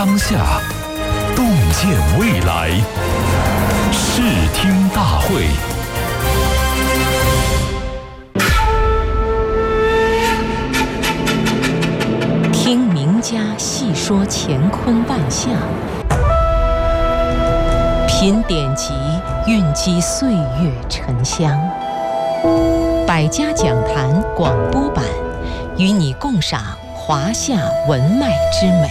当下，洞见未来。视听大会。 听名家细说乾坤万象，品典籍蕴积岁月沉香。百家讲坛广播版，与你共赏华夏文脉之美。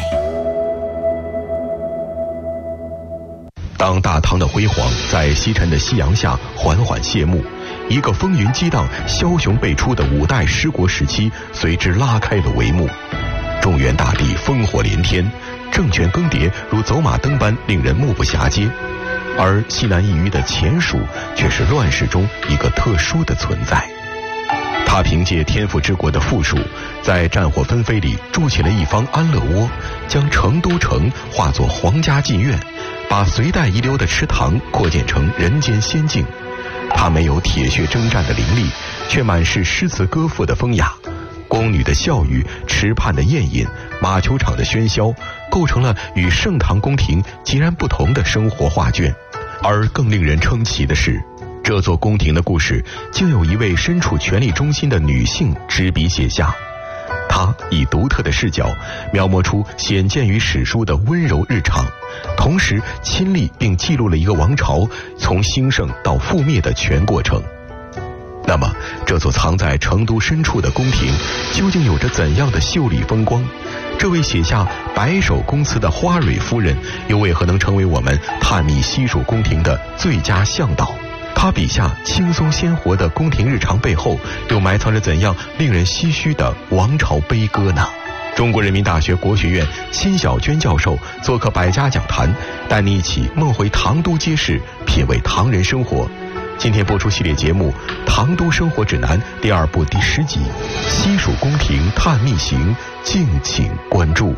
当大唐的辉煌在西沉的夕阳下缓缓谢幕，一个风云激荡、枭雄辈出的五代十国时期随之拉开了帷幕。中原大地烽火连天，政权更迭如走马灯般令人目不暇接，而西南一隅的前蜀却是乱世中一个特殊的存在。他凭借天府之国的富庶，在战火纷飞里筑起了一方安乐窝，将成都城化作皇家禁苑，把隋代遗留的池塘扩建成人间仙境。他没有铁血征战的凌厉，却满是诗词歌赋的风雅。宫女的笑语，池畔的宴饮，马球场的喧嚣，构成了与盛唐宫廷截然不同的生活画卷。而更令人称奇的是，这座宫廷的故事竟有一位身处权力中心的女性执笔写下。她以独特的视角描摹出鲜见于史书的温柔日常，同时亲历并记录了一个王朝从兴盛到覆灭的全过程。那么这座藏在成都深处的宫廷究竟有着怎样的秀丽风光？这位写下白首宫词的花蕊夫人又为何能成为我们探秘西蜀宫廷的最佳向导？他笔下轻松鲜活的宫廷日常背后又埋藏着怎样令人唏嘘的王朝悲歌呢？中国人民大学国学院辛晓娟教授做客百家讲坛，带你一起梦回唐都街市，品味唐人生活。今天播出系列节目《唐都生活指南》第2部第10集《西蜀宫廷探秘行》，敬请关注。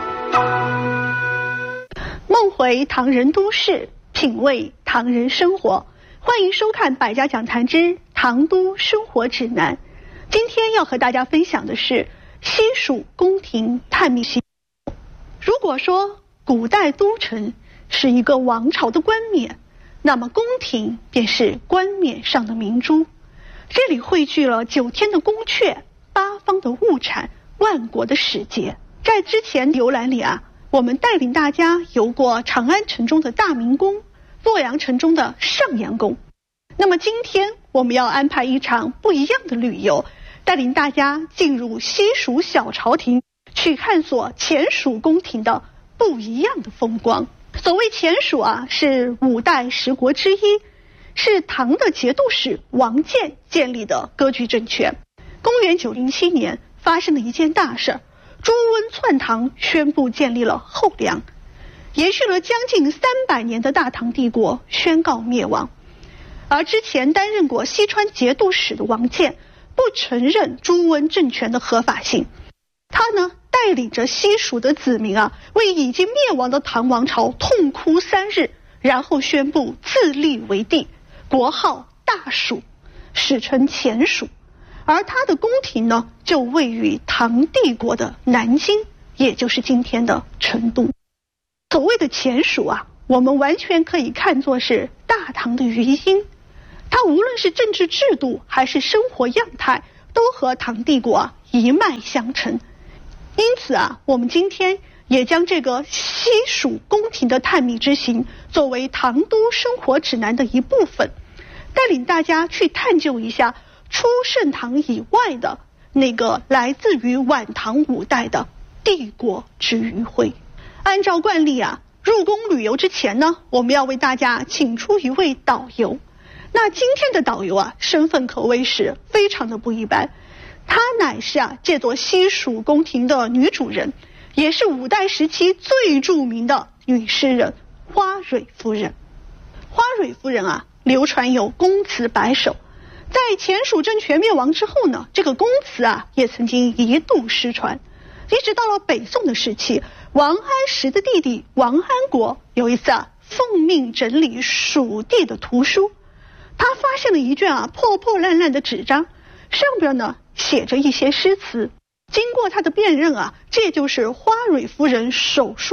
梦回唐人都市，品味唐人生活，欢迎收看百家讲坛之唐都生活指南。今天要和大家分享的是西蜀宫廷探秘行。如果说古代都城是一个王朝的冠冕，那么宫廷便是冠冕上的明珠。这里汇聚了9天的宫阙、8方的物产、万国的使节。在之前游览里啊，我们带领大家游过长安城中的大明宫、洛阳城中的上阳宫。那么今天我们要安排一场不一样的旅游，带领大家进入西蜀小朝廷，去探索前蜀宫廷的不一样的风光。所谓前蜀啊，是5代10国之一，是唐的节度使王建建立的割据政权。公元907年发生了一件大事，朱温篡唐，宣布建立了后梁，延续了将近300年的大唐帝国宣告灭亡。而之前担任过西川节度使的王建不承认朱温政权的合法性，他呢带领着西蜀的子民啊，为已经灭亡的唐王朝痛哭3日，然后宣布自立为帝，国号大蜀，史称前蜀。而他的宫廷呢，就位于唐帝国的南京，也就是今天的成都。所谓的前蜀啊，我们完全可以看作是大唐的余音。它无论是政治制度还是生活样态，都和唐帝国一脉相承。因此啊，我们今天也将这个西蜀宫廷的探秘之行作为唐都生活指南的一部分，带领大家去探究一下出盛唐以外的那个来自于晚唐5代的帝国之余晖。按照惯例啊，入宫旅游之前呢，我们要为大家请出一位导游。那今天的导游啊，身份可谓是非常的不一般。她乃是这座西蜀宫廷的女主人，也是5代时期最著名的女诗人花蕊夫人。花蕊夫人啊，流传有宫词100首。在前蜀政权灭亡之后呢，这个宫词啊也曾经一度失传。一直到了北宋的时期，王安石的弟弟王安国有一次奉命整理蜀地的图书，他发现了一卷破破烂烂的纸张，上边呢写着一些诗词。经过他的辨认这就是花蕊夫人手书的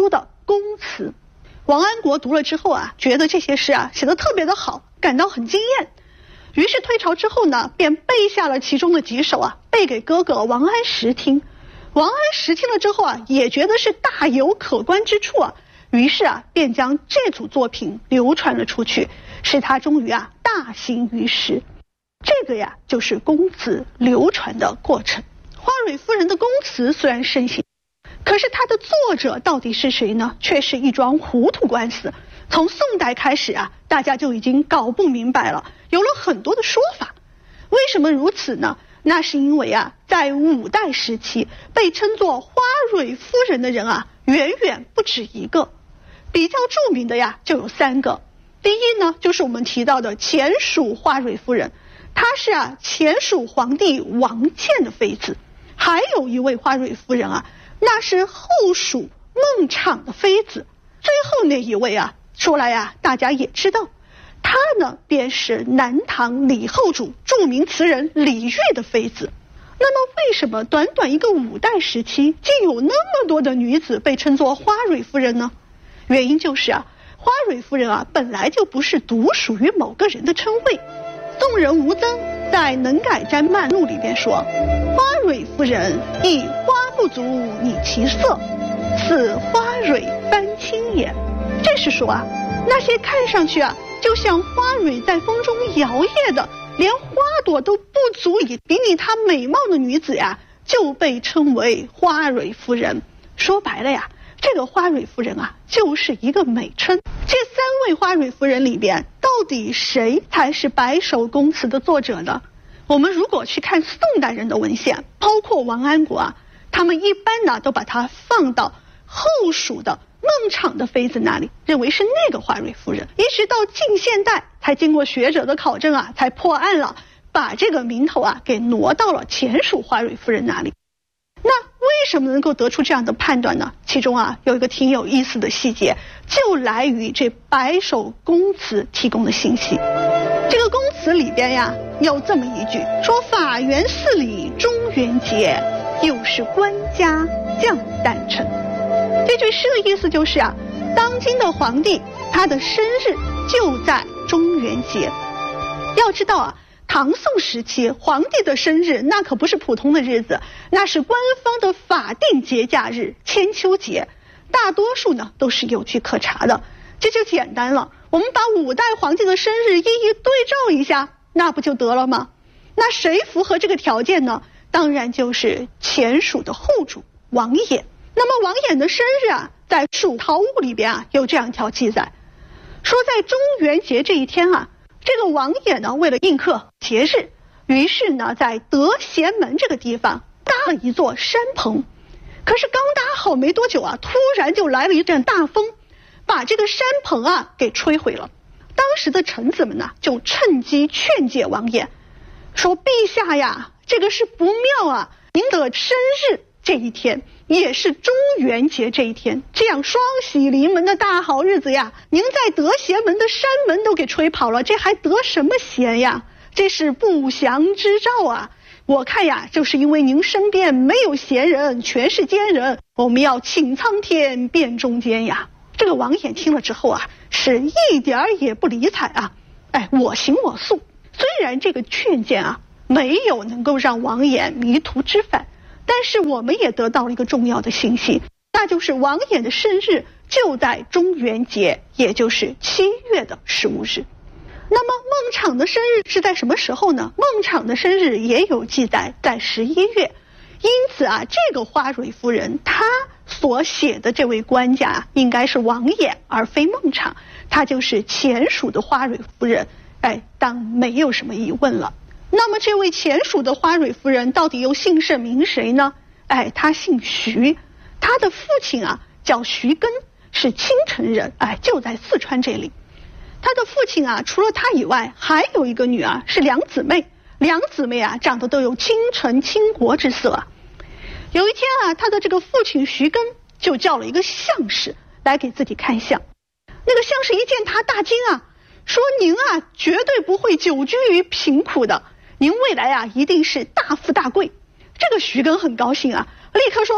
宫词。王安国读了之后啊，觉得这些诗啊写得特别的好，感到很惊艳。于是退朝之后呢，便背下了其中的几首啊，背给哥哥王安石听。王安石听了之后啊，也觉得是大有可观之处啊，于是啊，便将这组作品流传了出去，使他终于啊大行于世。这个呀，就是宫词流传的过程。花蕊夫人的宫词虽然盛行，可是它的作者到底是谁呢？却是一桩糊涂官司。从宋代开始啊，大家就已经搞不明白了，有了很多的说法。为什么如此呢？那是因为啊，在五代时期，被称作花蕊夫人的人啊，远远不止一个。比较著名的呀，就有3个。第一呢，就是我们提到的前蜀花蕊夫人，她是啊前蜀皇帝王建的妃子。还有一位花蕊夫人啊，那是后蜀孟昶的妃子。最后那一位啊，说来啊，大家也知道，她呢便是南唐李后主著名词人李煜的妃子。那么为什么短短一个五代时期，竟有那么多的女子被称作花蕊夫人呢？原因就是啊，花蕊夫人啊本来就不是独属于某个人的称谓。宋人吴曾在《能改斋漫录》里边说，花蕊夫人亦花不足拟其色，此花蕊般清也。这是说啊，那些看上去啊就像花蕊在风中摇曳的，连花朵都不足以比拟她美貌的女子呀，就被称为花蕊夫人。说白了呀，这个花蕊夫人啊，就是一个美称。这3位花蕊夫人里边，到底谁才是白首宫词的作者呢？我们如果去看宋代人的文献，包括王安国啊，他们一般呢都把它放到后蜀的孟昶的妃子那里，认为是那个花蕊夫人。一直到近现代，才经过学者的考证啊，才破案了，把这个名头啊给挪到了前蜀花蕊夫人那里。那为什么能够得出这样的判断呢？其中啊有一个挺有意思的细节，就来于这白首宫词提供的信息。这个宫词里边呀有这么一句，说法元4里中元节，又是官家降诞辰。这句诗的意思就是啊，当今的皇帝他的生日就在中元节。要知道啊，唐宋时期皇帝的生日那可不是普通的日子，那是官方的法定节假日，千秋节，大多数呢都是有据可查的。这就简单了，我们把5代皇帝的生日一一对照一下，那不就得了吗？那谁符合这个条件呢？当然就是前蜀的后主王衍。那么王衍的生日啊，在《蜀陶物》里边啊有这样一条记载，说在中元节这一天啊，这个王衍呢为了应克节日，于是呢在德贤门这个地方搭了一座山棚。可是刚搭好没多久啊，突然就来了一阵大风，把这个山棚啊给吹毁了。当时的臣子们呢就趁机劝诫王衍，说陛下呀，这个是不妙啊，您的生日这一天也是中元节这一天，这样双喜临门的大好日子呀，您在德贤门的山门都给吹跑了，这还得什么贤呀？这是不祥之兆啊！我看呀，就是因为您身边没有贤人，全是奸人，我们要请苍天变中间呀！这个王衍听了之后啊，是一点儿也不理睬啊，我行我素。虽然这个劝谏啊没有能够让王衍迷途知返，但是我们也得到了一个重要的信息，那就是王衍的生日就在中元节，也就是7月的15日。那么孟昶的生日是在什么时候呢？孟昶的生日也有记载，在11月。因此啊，这个花蕊夫人她所写的这位官家应该是王衍，而非孟昶，她就是前蜀的花蕊夫人，当没有什么疑问了。那么这位前蜀的花蕊夫人到底又姓甚名谁呢？她姓徐，她的父亲啊叫徐根，是青城人，就在四川这里。她的父亲啊除了她以外，还有一个女儿是两姊妹，两姊妹啊长得都有倾城倾国之色啊。有一天啊，她的这个父亲徐根就叫了一个相士来给自己看相。那个相士一见他大惊啊，说您啊绝对不会久居于贫苦的，您未来啊一定是大富大贵。这个徐根很高兴啊，立刻说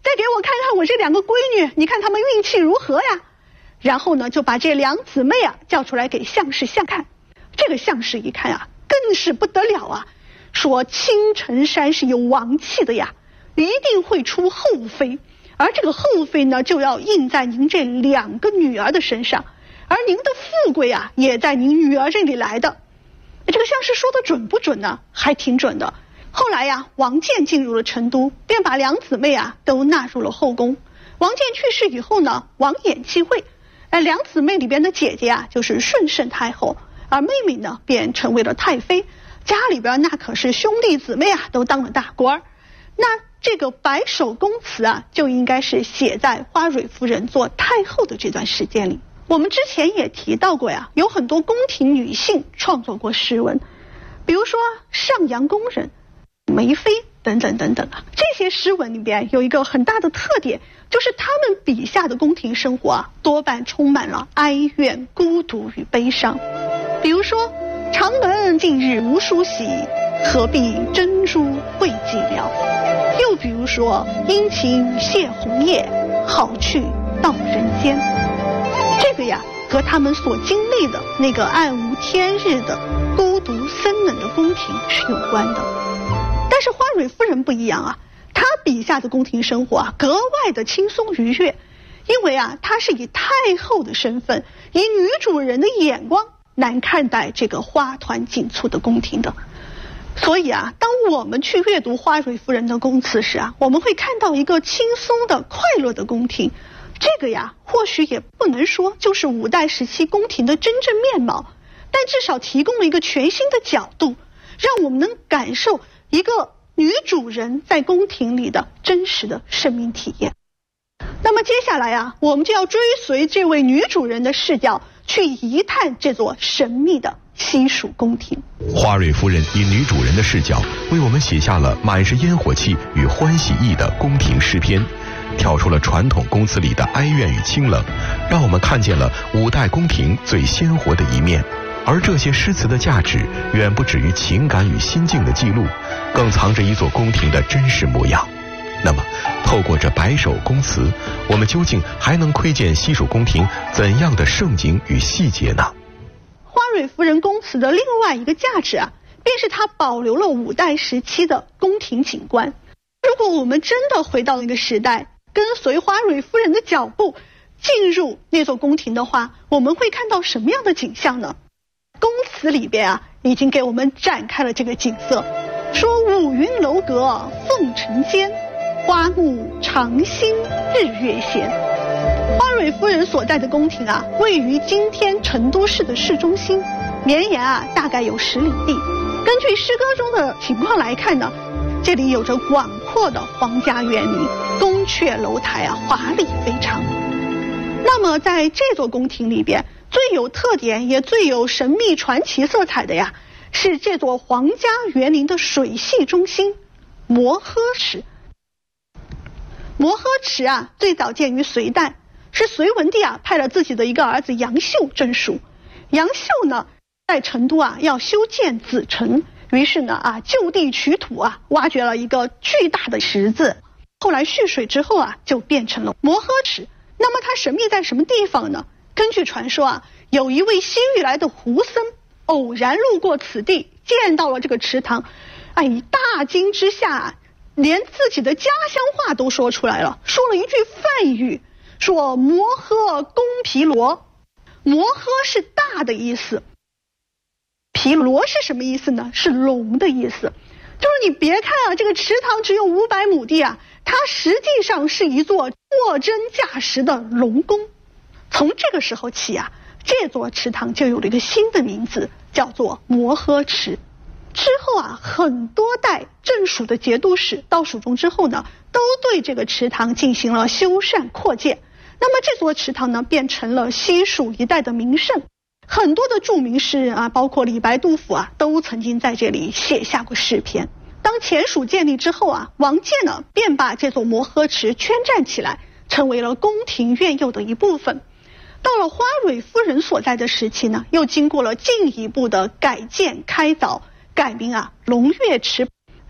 再给我看看我这2个闺女，你看她们运气如何呀？然后呢，就把这2姊妹啊叫出来给相士相看。这个相士一看啊，更是不得了啊，说青城山是有王气的呀，一定会出后妃，而这个后妃呢，就要印在您这2个女儿的身上，而您的富贵啊，也在您女儿这里来的。这个相士说的准不准呢？还挺准的。后来呀，王建进入了成都，便把2姊妹啊都纳入了后宫。王建去世以后呢，王衍继位。2姊妹里边的姐姐啊，就是顺圣太后，而妹妹呢，便成为了太妃。家里边那可是兄弟姊妹啊，都当了大官。那这个白首宫词啊，就应该是写在花蕊夫人做太后的这段时间里。我们之前也提到过呀，有很多宫廷女性创作过诗文，比如说上阳宫人、梅妃等等等等啊。这些诗文里边有一个很大的特点，就是他们笔下的宫廷生活啊，多半充满了哀怨、孤独与悲伤。比如说长门近日无书喜，何必珍珠会寂寥。又比如说殷勤谢红叶，好去到人间。这个呀，和他们所经历的那个暗无天日的孤独森冷的宫廷是有关的。但是花蕊夫人不一样啊，她笔下的宫廷生活啊，格外的轻松愉悦，因为啊，她是以太后的身份，以女主人的眼光来看待这个花团锦簇的宫廷的。所以啊，当我们去阅读花蕊夫人的宫词时啊，我们会看到一个轻松的快乐的宫廷。这个呀，或许也不能说就是5代时期宫廷的真正面貌，但至少提供了一个全新的角度，让我们能感受一个女主人在宫廷里的真实的生命体验。那么接下来啊，我们就要追随这位女主人的视角，去一探这座神秘的西蜀宫廷。 花蕊夫人以女主人的视角，为我们写下了满是烟火气与欢喜意的宫廷诗篇，跳出了传统宫词里的哀怨与清冷，让我们看见了5代宫廷最鲜活的一面。而这些诗词的价值远不止于情感与心境的记录，更藏着一座宫廷的真实模样。那么透过这白首宫词，我们究竟还能窥见西蜀宫廷怎样的盛景与细节呢？ 花蕊夫人宫词的另外一个价值啊，便是它保留了5代时期的宫廷景观。如果我们真的回到那个时代，跟随花蕊夫人的脚步进入那座宫廷的话，我们会看到什么样的景象呢？宫词里边啊，已经给我们展开了这个景色，说五云楼阁凤城间，花木长新日月闲。花蕊夫人所在的宫廷啊，位于今天成都市的市中心，绵延啊大概有10里地。根据诗歌中的情况来看呢，这里有着广阔的皇家园林，宫阙楼台啊华丽非常。那么在这座宫廷里边，最有特点也最有神秘传奇色彩的呀，是这座皇家园林的水系中心摩诃池。摩诃池啊，最早建于隋代，是隋文帝啊派了自己的一个儿子杨秀镇守。杨秀呢，在成都啊要修建子城，于是呢就地取土啊，挖掘了一个巨大的池子，后来蓄水之后啊，就变成了摩诃池。那么它神秘在什么地方呢？根据传说啊，有一位西域来的胡僧偶然路过此地，见到了这个池塘，大惊之下，连自己的家乡话都说出来了，说了一句梵语，说摩诃公毗罗。摩诃是大的意思，毗罗是什么意思呢？是龙的意思。就是你别看啊，这个池塘只有500亩地啊，它实际上是一座货真价实的龙宫。从这个时候起啊，这座池塘就有了一个新的名字，叫做摩诃池。之后啊，很多代正属的节度使到蜀中之后呢，都对这个池塘进行了修缮扩建。那么这座池塘呢，变成了西蜀一带的名胜。很多的著名诗人啊，包括李白、杜甫啊，都曾经在这里写下过诗篇。当前蜀建立之后啊，王建呢便把这座摩诃池圈占起来，成为了宫廷苑囿的一部分。到了花蕊夫人所在的时期呢，又经过了进一步的改建开凿，改名啊龙跃池。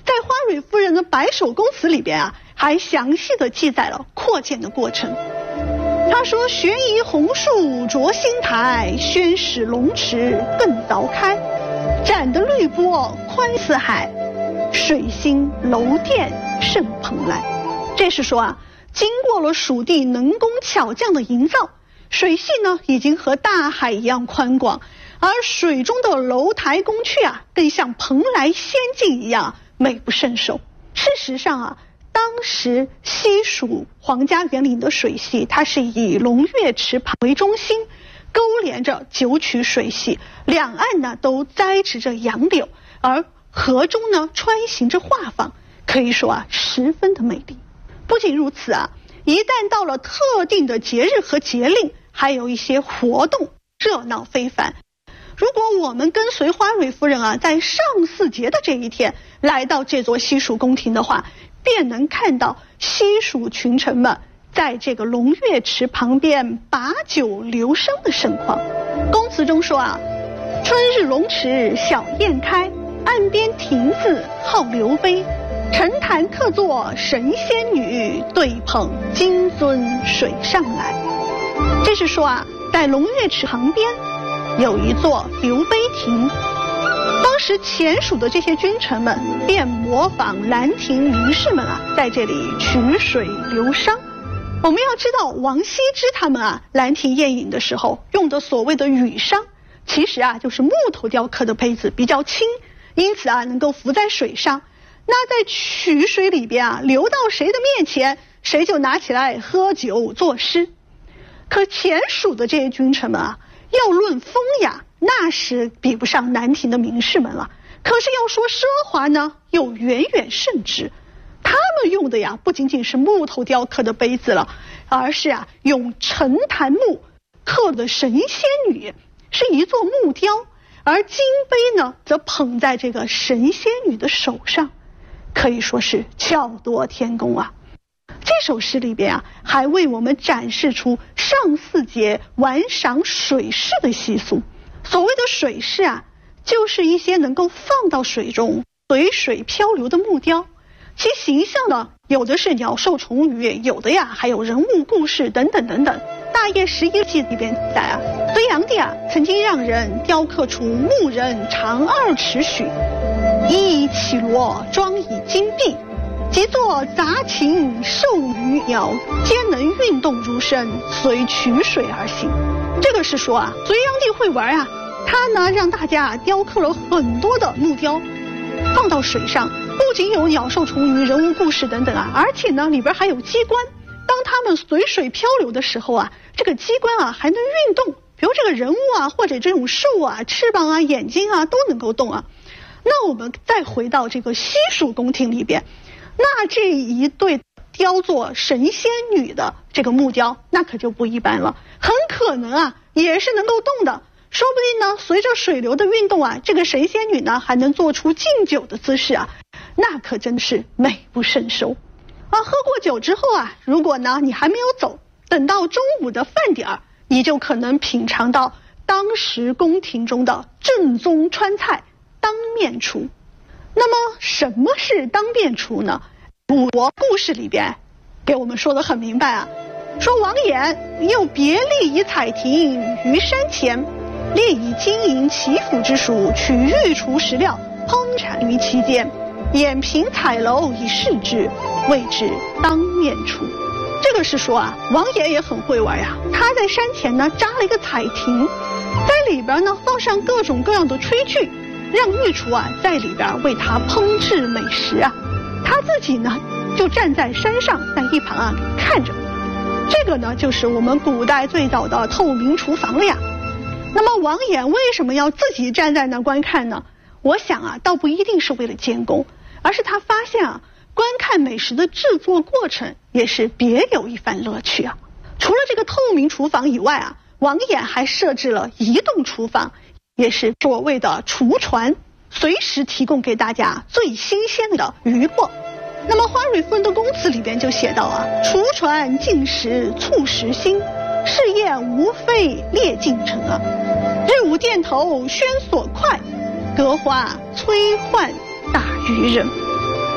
在花蕊夫人的白首宫词里边啊，还详细的记载了扩建的过程。他说：悬疑红树着新台，宣使龙池更凿开。展的绿波宽似海，水心楼殿胜蓬莱。这是说啊，经过了蜀地能工巧匠的营造，水系呢已经和大海一样宽广，而水中的楼台宫阙啊，更像蓬莱仙境一样美不胜收。事实上啊，当时西蜀皇家园林的水系，它是以龙跃池旁为中心，勾连着九曲水系，两岸呢都栽植着杨柳，而河中呢穿行着画舫，可以说啊十分的美丽。不仅如此啊，一旦到了特定的节日和节令，还有一些活动热闹非凡。如果我们跟随花蕊夫人啊，在上巳节的这一天来到这座西蜀宫廷的话，便能看到西蜀群臣们在这个龙跃池旁边把酒流觞的盛况。宫词中说啊，春日龙池小宴开，岸边亭子好流杯，沉潭客座神仙女，对捧金樽水上来。这是说啊，在龙跃池旁边有一座流杯亭，当时前蜀的这些君臣们便模仿兰亭名士们啊，在这里曲水流觞。我们要知道，王羲之他们啊，兰亭宴饮的时候用的所谓的羽觞，其实啊就是木头雕刻的杯子，比较轻，因此啊能够浮在水上。那在曲水里边啊，流到谁的面前，谁就拿起来喝酒作诗。可前蜀的这些君臣们啊，要论风雅，那是比不上兰亭的名士们了。可是要说奢华呢，又远远胜之。他们用的呀，不仅仅是木头雕刻的杯子了，而是啊用沉檀木刻的神仙女，是一座木雕，而金杯呢则捧在这个神仙女的手上，可以说是巧夺天工啊。这首诗里边啊，还为我们展示出上巳节玩赏水势的习俗。所谓的水势啊，就是一些能够放到水中随水漂流的木雕，其形象呢，有的是鸟兽虫鱼，有的呀还有人物故事等等等等。大业11记里边记载啊，隋炀帝啊曾经让人雕刻出木人长2尺许，衣绮罗，装以金碧，即作杂禽兽鱼鸟，皆能运动如身，随曲水而行。这个是说啊，隋炀帝会玩啊，他呢让大家雕刻了很多的木雕，放到水上，不仅有鸟兽虫鱼、人物故事等等啊，而且呢里边还有机关。当他们随水漂流的时候啊，这个机关啊还能运动，比如这个人物啊，或者这种兽啊，翅膀啊、眼睛啊都能够动啊。那我们再回到这个西蜀宫廷里边，那这一对雕作神仙女的这个木雕，那可就不一般了，很可能啊也是能够动的。说不定呢，随着水流的运动啊，这个神仙女呢还能做出敬酒的姿势啊，那可真是美不胜收。喝过酒之后啊，如果呢你还没有走，等到中午的饭点儿，你就可能品尝到当时宫廷中的正宗川菜当面厨。那么什么是当面厨呢？五国故事里边给我们说得很明白啊，说王衍又别立以彩亭于山前，列以金银祈福之属，取御厨食料烹产于其间，掩凭彩楼以示之，谓之当面厨。这个是说啊，王衍也很会玩呀，他在山前呢扎了一个彩亭，在里边呢放上各种各样的炊具，让御厨啊在里边为他烹制美食啊，他自己呢就站在山上，在一旁啊看着。这个呢就是我们古代最早的透明厨房了呀。那么王衍为什么要自己站在那观看呢？我想啊，倒不一定是为了监工，而是他发现啊，观看美食的制作过程也是别有一番乐趣啊。除了这个透明厨房以外啊，王衍还设置了移动厨房，也是所谓的厨传，随时提供给大家最新鲜的鱼货。那么花蕊夫人的宫词里边就写到啊，厨传进食促食兴，试验无非列进程啊，日午殿头宣所快，隔花催唤大渔人。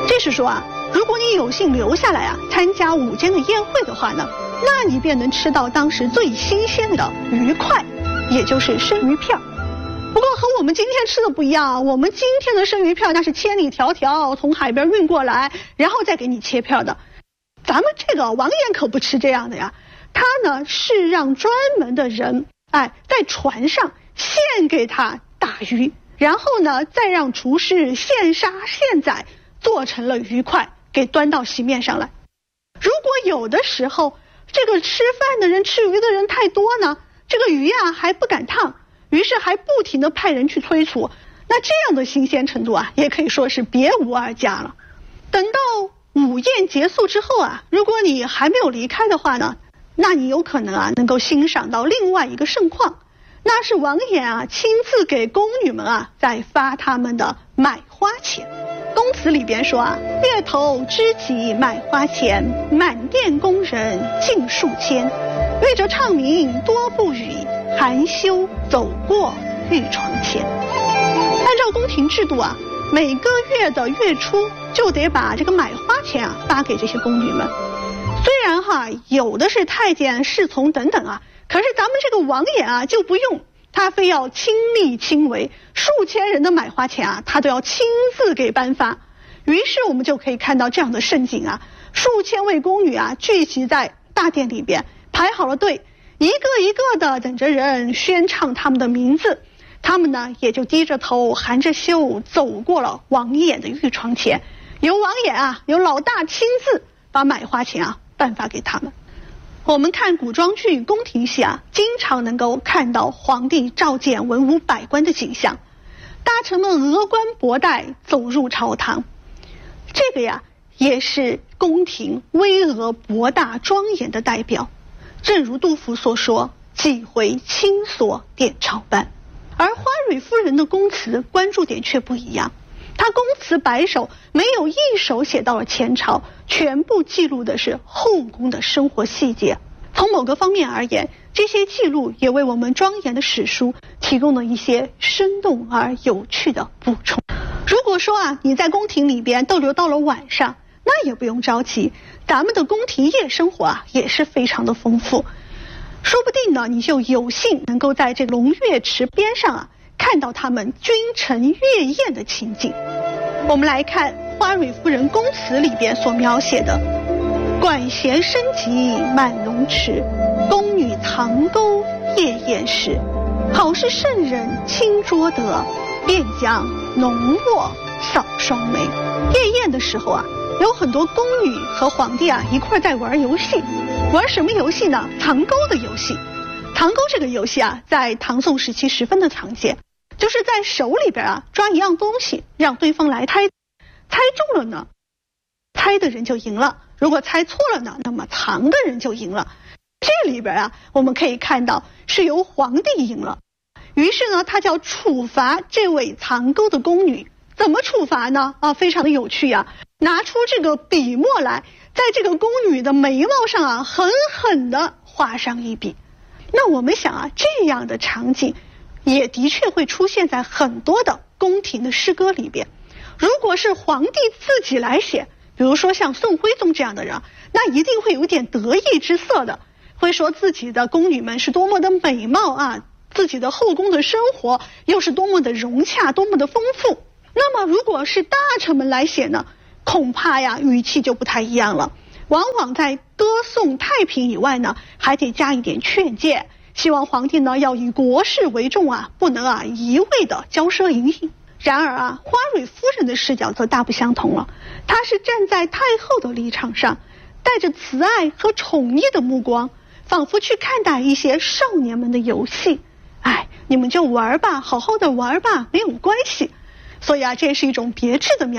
这是说啊，如果你有幸留下来啊，参加午间的宴会的话呢，那你便能吃到当时最新鲜的鱼块，也就是生鱼片。不过和我们今天吃的不一样，我们今天的生鱼片那是千里迢迢从海边运过来，然后再给你切片的。咱们这个王爷可不吃这样的呀，他呢是让专门的人在船上现给他打鱼，然后呢再让厨师现杀现宰，做成了鱼块给端到席面上来。如果有的时候这个吃饭的人吃鱼的人太多呢，这个鱼啊还不敢烫，于是还不停地派人去催促，那这样的新鲜程度啊也可以说是别无二家了。等到午宴结束之后啊，如果你还没有离开的话呢，那你有可能啊能够欣赏到另外一个盛况，那是王爷啊亲自给宫女们啊在发他们的买花钱。宫词里边说啊，猎头知己买花钱，满店宫人尽数千，乐者唱名多不语，含羞走过玉床前。按照宫廷制度啊，每个月的月初就得把这个买花钱啊发给这些宫女们。虽然有的是太监侍从等等啊，可是咱们这个王爷啊就不用，他非要亲力亲为，数千人的买花钱啊他都要亲自给颁发。于是我们就可以看到这样的盛景啊，数千位宫女啊聚集在大殿里边，排好了队，一个一个的等着人宣唱他们的名字，他们呢也就低着头含着羞走过了王爷的御床前，由王爷啊由老大亲自把买花钱啊颁发给他们。我们看古装剧宫廷戏啊，经常能够看到皇帝召见文武百官的景象，大臣们峨冠博带走入朝堂，这个呀也是宫廷巍峨博大庄严的代表。正如杜甫所说，几回亲所点朝班。而花蕊夫人的宫词关注点却不一样，她宫词百首没有一首写到了前朝，全部记录的是后宫的生活细节。从某个方面而言，这些记录也为我们庄严的史书提供了一些生动而有趣的补充。如果说啊你在宫廷里边逗留到了晚上，那也不用着急，咱们的宫廷夜生活啊也是非常的丰富。说不定呢，你就有幸能够在这个龙跃池边上啊，看到他们君臣乐宴的情景。我们来看花蕊夫人宫词里边所描写的：管弦声急满龙池，宫女藏钩夜宴时。好是圣人清拙德，便将浓墨扫双眉。夜宴的时候啊，有很多宫女和皇帝啊一块在玩游戏。玩什么游戏呢？藏钩的游戏。藏钩这个游戏啊，在唐宋时期十分的常见，就是在手里边啊抓一样东西，让对方来猜，猜中了呢，猜的人就赢了；如果猜错了呢，那么藏的人就赢了。这里边啊，我们可以看到是由皇帝赢了，于是呢，他就要处罚这位藏钩的宫女。怎么处罚呢？非常的有趣啊！拿出这个笔墨来，在这个宫女的眉毛上啊，狠狠地画上一笔。那我们想啊，这样的场景也的确会出现在很多的宫廷的诗歌里边。如果是皇帝自己来写，比如说像宋徽宗这样的人，那一定会有点得意之色的，会说自己的宫女们是多么的美貌啊，自己的后宫的生活又是多么的融洽，多么的丰富。那么如果是大臣们来写呢，恐怕呀语气就不太一样了，往往在歌颂太平以外呢，还得加一点劝诫，希望皇帝呢要以国事为重啊，不能啊一味的骄奢淫逸。然而啊，花蕊夫人的视角则大不相同了，她是站在太后的立场上，带着慈爱和宠溺的目光，仿佛去看待一些少年们的游戏。你们就玩吧，好好的玩吧，没有关系。所以啊，这是一种别致的描